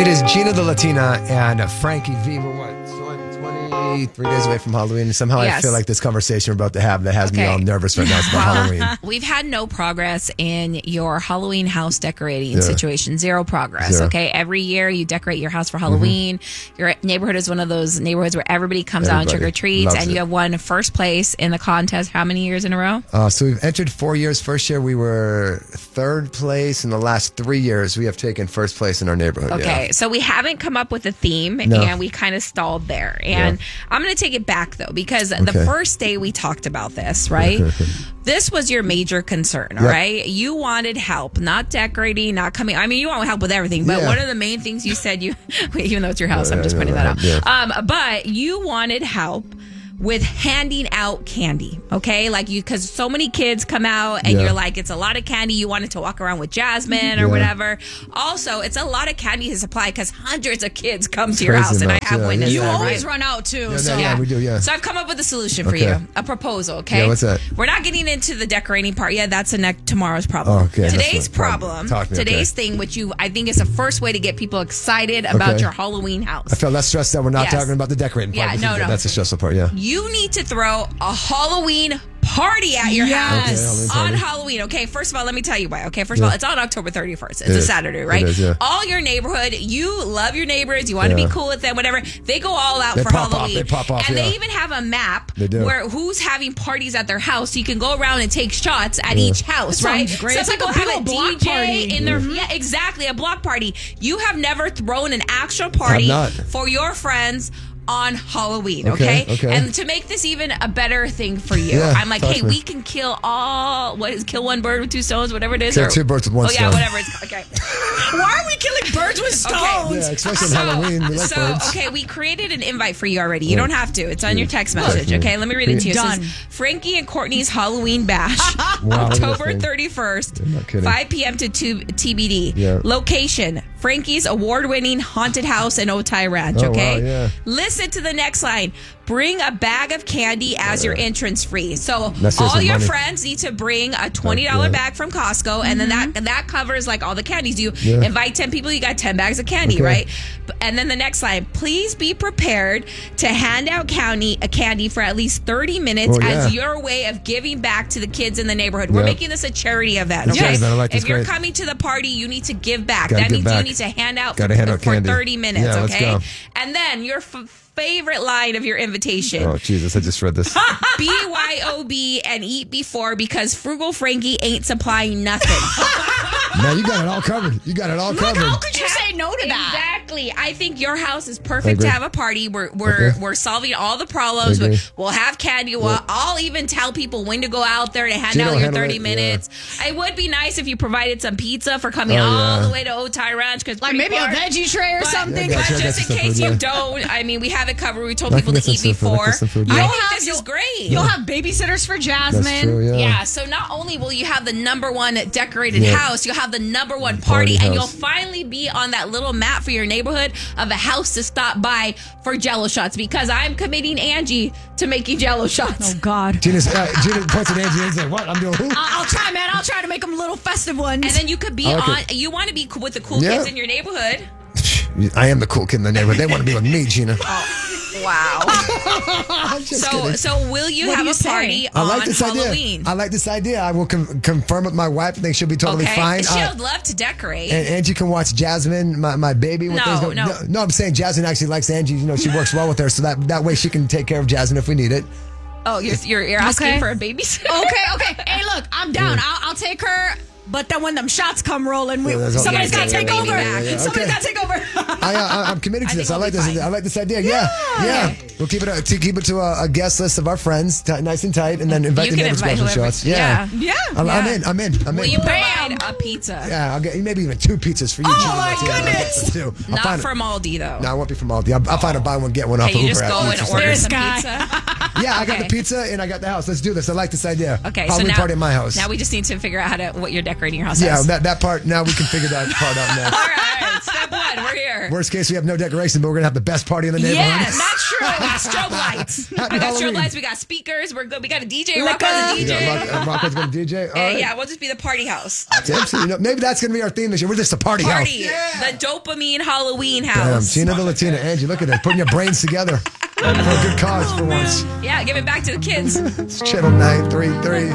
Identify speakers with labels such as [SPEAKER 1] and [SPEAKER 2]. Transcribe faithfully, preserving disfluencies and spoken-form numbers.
[SPEAKER 1] It is Gina the Latina and Frankie V. We're what, twenty-three days away from Halloween. And somehow
[SPEAKER 2] Yes.
[SPEAKER 1] I feel like this conversation we're about to have that has me
[SPEAKER 2] Okay.
[SPEAKER 1] all nervous right now. It's about Halloween.
[SPEAKER 2] We've had no progress in your Halloween house decorating
[SPEAKER 1] Yeah.
[SPEAKER 2] situation. Zero progress.
[SPEAKER 1] Zero.
[SPEAKER 2] Okay. Every year you decorate your house for Halloween. Mm-hmm. Your neighborhood is one of those neighborhoods where everybody comes out and
[SPEAKER 1] Everybody
[SPEAKER 2] trick or treats,
[SPEAKER 1] loves
[SPEAKER 2] and you
[SPEAKER 1] it.
[SPEAKER 2] have won first place in the contest how many years in a row?
[SPEAKER 1] Uh, so we've entered four years. First year we were third place. In the last three years we have taken first place in our neighborhood.
[SPEAKER 2] Okay,
[SPEAKER 1] Yeah.
[SPEAKER 2] so we haven't come up with a theme,
[SPEAKER 1] No.
[SPEAKER 2] and we kind of stalled there. And
[SPEAKER 1] Yeah.
[SPEAKER 2] I'm going to take it back, though, because
[SPEAKER 1] Okay.
[SPEAKER 2] the first day we talked about this, right? This was your major concern, all
[SPEAKER 1] Yep.
[SPEAKER 2] right? You wanted help, not decorating, not coming. I mean, you want help with everything, but
[SPEAKER 1] Yeah.
[SPEAKER 2] one of the main things you said you, even though it's your house,
[SPEAKER 1] Yeah,
[SPEAKER 2] I'm just
[SPEAKER 1] yeah,
[SPEAKER 2] pointing
[SPEAKER 1] yeah,
[SPEAKER 2] that out.
[SPEAKER 1] yeah.
[SPEAKER 2] Um, but you wanted help with handing out candy, okay? Like you, because so many kids come out and
[SPEAKER 1] Yeah.
[SPEAKER 2] you're like, it's a lot of candy. You wanted to walk around with Jasmine or
[SPEAKER 1] Yeah.
[SPEAKER 2] whatever. Also, it's a lot of candy to supply because hundreds of kids come
[SPEAKER 1] It's
[SPEAKER 2] to your
[SPEAKER 1] crazy
[SPEAKER 2] house, and I
[SPEAKER 1] amounts,
[SPEAKER 2] have
[SPEAKER 1] yeah,
[SPEAKER 2] witnessed
[SPEAKER 1] yeah,
[SPEAKER 3] You
[SPEAKER 1] yeah,
[SPEAKER 2] that,
[SPEAKER 3] always
[SPEAKER 2] right?
[SPEAKER 3] run out too.
[SPEAKER 1] Yeah,
[SPEAKER 3] so
[SPEAKER 1] yeah, we do, yeah.
[SPEAKER 2] So I've come up with a solution for
[SPEAKER 1] Okay.
[SPEAKER 2] you, a proposal. Okay,
[SPEAKER 1] Yeah, what's that?
[SPEAKER 2] We're not getting into the decorating part yet. That's a next tomorrow's problem.
[SPEAKER 1] Oh, okay, that's
[SPEAKER 2] Today's
[SPEAKER 1] what- problem.
[SPEAKER 2] problem,
[SPEAKER 1] Talk to me,
[SPEAKER 2] today's
[SPEAKER 1] okay.
[SPEAKER 2] thing, which you I think is the first way to get people excited about
[SPEAKER 1] Okay.
[SPEAKER 2] your Halloween house.
[SPEAKER 1] I feel less stressed that we're not
[SPEAKER 2] Yes.
[SPEAKER 1] talking about the decorating part.
[SPEAKER 2] Yeah,
[SPEAKER 1] This
[SPEAKER 2] no,
[SPEAKER 1] is-
[SPEAKER 2] no.
[SPEAKER 1] That's the stressful part, yeah.
[SPEAKER 2] You need to throw a Halloween party at your
[SPEAKER 3] Yes.
[SPEAKER 2] house
[SPEAKER 1] Okay, Halloween
[SPEAKER 2] on
[SPEAKER 1] party.
[SPEAKER 2] Halloween. Okay, first of all, let me tell you why. Okay, first
[SPEAKER 1] Yeah.
[SPEAKER 2] of all, it's on October thirty-first. It's
[SPEAKER 1] It
[SPEAKER 2] a
[SPEAKER 1] is.
[SPEAKER 2] Saturday, right?
[SPEAKER 1] It is, yeah.
[SPEAKER 2] All your neighborhood, you love your neighbors, you want to
[SPEAKER 1] Yeah.
[SPEAKER 2] be cool with them, whatever. They go all out
[SPEAKER 1] They
[SPEAKER 2] for
[SPEAKER 1] pop off,
[SPEAKER 2] Halloween.
[SPEAKER 1] they pop off,
[SPEAKER 2] and
[SPEAKER 1] yeah.
[SPEAKER 2] they even have a map
[SPEAKER 1] They do.
[SPEAKER 2] where who's having parties at their house, so you can go around and take shots at each house,
[SPEAKER 3] That
[SPEAKER 2] right?
[SPEAKER 3] sounds great.
[SPEAKER 2] Some
[SPEAKER 3] It's like
[SPEAKER 2] people
[SPEAKER 3] a big
[SPEAKER 2] have
[SPEAKER 3] old
[SPEAKER 2] a
[SPEAKER 3] block
[SPEAKER 2] D J
[SPEAKER 3] party.
[SPEAKER 2] in their
[SPEAKER 1] Mm-hmm.
[SPEAKER 2] yeah, exactly, a block party. You have never thrown an actual party
[SPEAKER 1] not.
[SPEAKER 2] for your friends on Halloween,
[SPEAKER 1] Okay,
[SPEAKER 2] okay?
[SPEAKER 1] okay.
[SPEAKER 2] And to make this even a better thing for you,
[SPEAKER 1] Yeah,
[SPEAKER 2] I'm like,
[SPEAKER 1] talk
[SPEAKER 2] hey,
[SPEAKER 1] to me.
[SPEAKER 2] we can kill all what is kill one bird with two stones, whatever it is.
[SPEAKER 1] Kill
[SPEAKER 2] or-
[SPEAKER 1] two birds with one
[SPEAKER 2] oh,
[SPEAKER 1] stone.
[SPEAKER 2] yeah, whatever it's okay.
[SPEAKER 3] why are we killing birds with stones?
[SPEAKER 1] Yeah, especially on Halloween. We like
[SPEAKER 2] so
[SPEAKER 1] birds.
[SPEAKER 2] okay, we created an invite for you already. You
[SPEAKER 1] Yeah.
[SPEAKER 2] don't have to. It's on your text message.
[SPEAKER 1] Yeah.
[SPEAKER 2] Okay, let me read it to you. It says,
[SPEAKER 3] Done.
[SPEAKER 2] Frankie and Courtney's Halloween Bash,
[SPEAKER 1] Wow, look at that
[SPEAKER 2] October
[SPEAKER 1] thing.
[SPEAKER 2] thirty-first,
[SPEAKER 1] I'm not kidding.
[SPEAKER 2] five p.m. to two T B D.
[SPEAKER 1] Yeah.
[SPEAKER 2] Location: Frankie's award-winning haunted house in Otay Ranch.
[SPEAKER 1] Oh,
[SPEAKER 2] Okay.
[SPEAKER 1] wow, yeah.
[SPEAKER 2] Listen to the next line. Bring a bag of candy as your entrance free. So
[SPEAKER 1] That's
[SPEAKER 2] all
[SPEAKER 1] seriously
[SPEAKER 2] your
[SPEAKER 1] money.
[SPEAKER 2] friends need to bring a twenty dollars
[SPEAKER 1] Yeah.
[SPEAKER 2] bag from Costco, and then that that covers like all the candies. You
[SPEAKER 1] Yeah.
[SPEAKER 2] invite ten people, you got ten bags of candy,
[SPEAKER 1] Okay.
[SPEAKER 2] right? And then the next line, please be prepared to hand out candy, a candy for at least thirty minutes
[SPEAKER 1] Oh, yeah.
[SPEAKER 2] as your way of giving back to the kids in the neighborhood. We're
[SPEAKER 1] Yeah.
[SPEAKER 2] making this a charity event,
[SPEAKER 1] It's a
[SPEAKER 2] okay?
[SPEAKER 1] charity event. I like this,
[SPEAKER 2] if you're
[SPEAKER 1] great.
[SPEAKER 2] coming to the party, you need to give back.
[SPEAKER 1] Gotta
[SPEAKER 2] that
[SPEAKER 1] give
[SPEAKER 2] means
[SPEAKER 1] back.
[SPEAKER 2] you need to hand out
[SPEAKER 1] Gotta
[SPEAKER 2] for,
[SPEAKER 1] hand out
[SPEAKER 2] for
[SPEAKER 1] candy.
[SPEAKER 2] thirty minutes,
[SPEAKER 1] Yeah, let's
[SPEAKER 2] okay?
[SPEAKER 1] go.
[SPEAKER 2] And then your f- favorite line of your invitation.
[SPEAKER 1] Oh, Jesus, I just read this.
[SPEAKER 2] B Y O B and eat before because Frugal Frankie ain't supplying nothing.
[SPEAKER 1] Now you got it all covered. You got it all
[SPEAKER 3] Like,
[SPEAKER 1] covered.
[SPEAKER 3] how could you say no to that?
[SPEAKER 2] Exactly. I think your house is
[SPEAKER 1] I
[SPEAKER 2] perfect
[SPEAKER 1] agree.
[SPEAKER 2] to have a party. We're we're
[SPEAKER 1] Okay.
[SPEAKER 2] we're solving all the problems.
[SPEAKER 1] I agree.
[SPEAKER 2] We'll have candy. We'll, I'll even tell people when to go out there to hand
[SPEAKER 1] Gino
[SPEAKER 2] out your
[SPEAKER 1] handle
[SPEAKER 2] thirty
[SPEAKER 1] it,
[SPEAKER 2] minutes. It would be nice if you provided some pizza for coming
[SPEAKER 1] Oh,
[SPEAKER 2] all
[SPEAKER 1] yeah.
[SPEAKER 2] the way to Otay Ranch because
[SPEAKER 3] Like maybe a veggie tray or
[SPEAKER 2] But-
[SPEAKER 3] something.
[SPEAKER 1] Yeah,
[SPEAKER 2] But
[SPEAKER 1] gotcha, I got
[SPEAKER 2] just in
[SPEAKER 1] some
[SPEAKER 2] case
[SPEAKER 1] food,
[SPEAKER 2] you
[SPEAKER 1] yeah.
[SPEAKER 2] don't, I mean, we have it covered. We told
[SPEAKER 1] I
[SPEAKER 2] people
[SPEAKER 1] can
[SPEAKER 2] to
[SPEAKER 1] get
[SPEAKER 2] eat
[SPEAKER 1] some food. I
[SPEAKER 2] before.
[SPEAKER 1] get some food,
[SPEAKER 2] I
[SPEAKER 1] yeah.
[SPEAKER 2] think
[SPEAKER 3] You'll have-
[SPEAKER 2] this is
[SPEAKER 3] you'll-
[SPEAKER 2] great.
[SPEAKER 3] You'll have babysitters for Jasmine.
[SPEAKER 1] That's true, yeah.
[SPEAKER 2] Yeah, so not only will you have the number one decorated
[SPEAKER 1] Yeah.
[SPEAKER 2] house, you'll have the number one
[SPEAKER 1] Party
[SPEAKER 2] party, and
[SPEAKER 1] house.
[SPEAKER 2] you'll finally be on that little map for your neighborhood of a house to stop by for Jello shots because I'm committing Angie to making Jello shots.
[SPEAKER 3] Oh God.
[SPEAKER 1] Gina's, uh, Gina points at Angie and he's like, what? I'm doing who?
[SPEAKER 3] I- I'll try, man. I'll try to make them little festive ones.
[SPEAKER 2] And then you could be
[SPEAKER 1] I like
[SPEAKER 2] on.
[SPEAKER 1] it.
[SPEAKER 2] You want to be cool with the cool
[SPEAKER 1] Yeah.
[SPEAKER 2] kids in your neighborhood.
[SPEAKER 1] I am the cool kid in the neighborhood. They want to be with me, Gina.
[SPEAKER 2] Wow.
[SPEAKER 1] I'm just
[SPEAKER 2] so,
[SPEAKER 1] kidding.
[SPEAKER 2] so will you
[SPEAKER 3] What do
[SPEAKER 2] have
[SPEAKER 3] you
[SPEAKER 2] a
[SPEAKER 3] say?
[SPEAKER 2] party
[SPEAKER 1] I
[SPEAKER 2] on
[SPEAKER 1] like this
[SPEAKER 2] Halloween?
[SPEAKER 1] idea. I like this idea. I will com- confirm with my wife. I think she'll be totally
[SPEAKER 2] Okay,
[SPEAKER 1] fine.
[SPEAKER 2] she
[SPEAKER 1] Uh,
[SPEAKER 2] would love to decorate.
[SPEAKER 1] and Angie can watch Jasmine, my, my baby. With
[SPEAKER 2] No,
[SPEAKER 1] those go-
[SPEAKER 2] no.
[SPEAKER 1] no. No, I'm saying Jasmine actually likes Angie. You know, she works well with her, so that, that way she can take care of Jasmine if we need it.
[SPEAKER 2] oh, you're you're, you're asking
[SPEAKER 3] Okay.
[SPEAKER 2] for a babysitter?
[SPEAKER 3] okay, okay. Hey, look, I'm down. I'll, I'll take her. But then when them shots come rolling, we,
[SPEAKER 1] Yeah, that's all-
[SPEAKER 3] somebody's
[SPEAKER 2] Yeah,
[SPEAKER 3] got to
[SPEAKER 2] take
[SPEAKER 3] take
[SPEAKER 2] your
[SPEAKER 3] over.
[SPEAKER 2] baby back.
[SPEAKER 1] Yeah, yeah,
[SPEAKER 3] Somebody's
[SPEAKER 1] okay.
[SPEAKER 3] got to take over.
[SPEAKER 1] I, uh, I'm committed to
[SPEAKER 2] I
[SPEAKER 1] this.
[SPEAKER 2] think
[SPEAKER 1] I like
[SPEAKER 2] we'll
[SPEAKER 1] this.
[SPEAKER 2] be
[SPEAKER 1] I
[SPEAKER 2] fine.
[SPEAKER 1] like this idea. Yeah, yeah. We'll keep it a, to keep it to a, a guest list of our friends, t- nice and tight, and then invite
[SPEAKER 2] You
[SPEAKER 1] the
[SPEAKER 2] can
[SPEAKER 1] neighbors
[SPEAKER 2] invite
[SPEAKER 1] for
[SPEAKER 2] whoever-
[SPEAKER 1] shots. Yeah,
[SPEAKER 3] yeah.
[SPEAKER 1] I'm, I'm
[SPEAKER 2] Yeah.
[SPEAKER 1] in. I'm in. I'm
[SPEAKER 2] Will
[SPEAKER 1] in.
[SPEAKER 2] you
[SPEAKER 3] Bam.
[SPEAKER 2] provide a pizza?
[SPEAKER 1] Yeah, I'll get maybe even two pizzas for you.
[SPEAKER 3] Oh,
[SPEAKER 1] Gina.
[SPEAKER 3] my
[SPEAKER 1] Yeah, I'll get
[SPEAKER 3] goodness.
[SPEAKER 1] two. I'll
[SPEAKER 2] Not
[SPEAKER 1] find-
[SPEAKER 2] from Aldi though.
[SPEAKER 1] No, I won't be from Aldi. I'll, I'll find a buy one get one off
[SPEAKER 2] Can
[SPEAKER 1] of
[SPEAKER 2] you
[SPEAKER 1] Uber.
[SPEAKER 2] just go
[SPEAKER 1] Eats or
[SPEAKER 2] and
[SPEAKER 1] something.
[SPEAKER 2] order
[SPEAKER 3] This
[SPEAKER 2] some
[SPEAKER 3] guy.
[SPEAKER 2] pizza?
[SPEAKER 1] Yeah, I got
[SPEAKER 2] Okay.
[SPEAKER 1] the pizza and I got the house. Let's do this. I like this idea.
[SPEAKER 2] Okay,
[SPEAKER 1] Halloween
[SPEAKER 2] so now,
[SPEAKER 1] party at my house.
[SPEAKER 2] Now we just need to figure out how to what you're decorating your house
[SPEAKER 1] yeah,
[SPEAKER 2] as.
[SPEAKER 1] that that part. Now we can figure that part out next.
[SPEAKER 2] All right, step one. fun. We're here.
[SPEAKER 1] Worst case, we have no decoration, but we're gonna have the best party in the neighborhood.
[SPEAKER 2] Yes, that's true. Strobe lights.
[SPEAKER 1] Happy
[SPEAKER 2] we got
[SPEAKER 1] Halloween.
[SPEAKER 2] strobe lights. We got speakers. We're good. We got a D J.
[SPEAKER 3] Liquor.
[SPEAKER 2] Rocco's a D J.
[SPEAKER 1] Yeah, Rock, uh, Rocco's gonna D J. All
[SPEAKER 2] Yeah,
[SPEAKER 1] right.
[SPEAKER 2] yeah, we'll just be the party house.
[SPEAKER 1] Tips, you know, maybe that's gonna be our theme this year. We're just a party,
[SPEAKER 2] Party.
[SPEAKER 1] house.
[SPEAKER 2] The dopamine Halloween
[SPEAKER 1] Damn,
[SPEAKER 2] house.
[SPEAKER 1] Tina the Latina, Angie, look at that, putting your brains together for a good cause for once.
[SPEAKER 2] Yeah, give it back to the kids.
[SPEAKER 1] It's Channel nine three three.